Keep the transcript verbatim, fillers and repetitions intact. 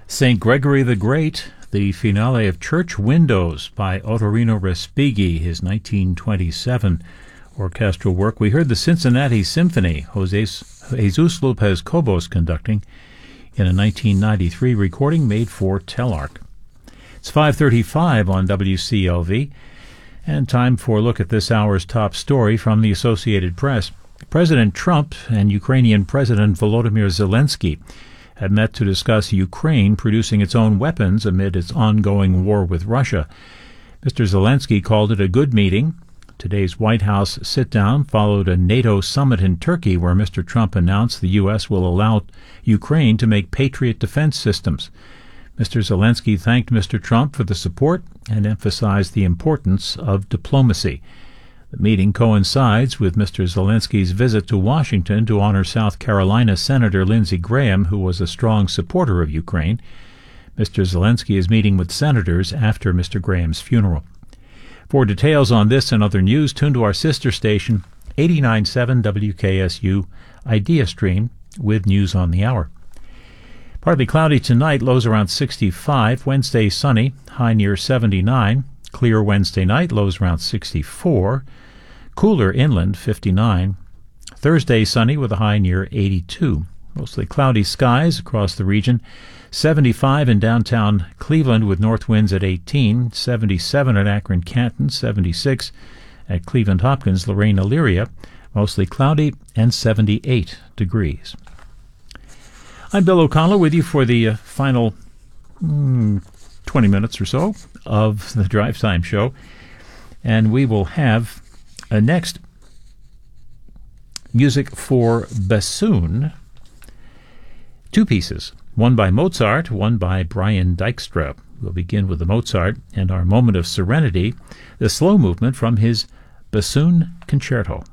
Saint Gregory the Great, the finale of Church Windows by Ottorino Respighi, his nineteen twenty-seven orchestral work. We heard the Cincinnati Symphony, Jose, Jesus Lopez Cobos conducting, in a nineteen ninety-three recording made for Telarc. It's five thirty-five on W C L V, and time for a look at this hour's top story from the Associated Press. President Trump and Ukrainian President Volodymyr Zelensky have met to discuss Ukraine producing its own weapons amid its ongoing war with Russia. Mister Zelensky called it a good meeting. Today's White House sit-down followed a NATO summit in Turkey where Mister Trump announced the U S will allow Ukraine to make Patriot defense systems. Mister Zelensky thanked Mister Trump for the support and emphasized the importance of diplomacy. The meeting coincides with Mister Zelensky's visit to Washington to honor South Carolina Senator Lindsey Graham, who was a strong supporter of Ukraine. Mister Zelensky is meeting with senators after Mister Graham's funeral. For details on this and other news, tune to our sister station, eighty-nine point seven W K S U Idea Stream, with news on the hour. Partly cloudy tonight, lows around sixty-five. Wednesday sunny, high near seventy-nine. Clear Wednesday night, lows around sixty-four. Cooler inland, fifty-nine. Thursday sunny with a high near eighty-two. Mostly cloudy skies across the region. seventy-five in downtown Cleveland with north winds at eighteen. seventy-seven at Akron Canton. seventy-six at Cleveland Hopkins, Lorraine Elyria. Mostly cloudy and seventy-eight degrees. I'm Bill O'Connell with you for the uh, final mm, twenty minutes or so of the Drive Time Show. And we will have uh, next music for bassoon. Two pieces, one by Mozart, one by Brian Dykstra. We'll begin with the Mozart and our moment of serenity, the slow movement from his Bassoon Concerto.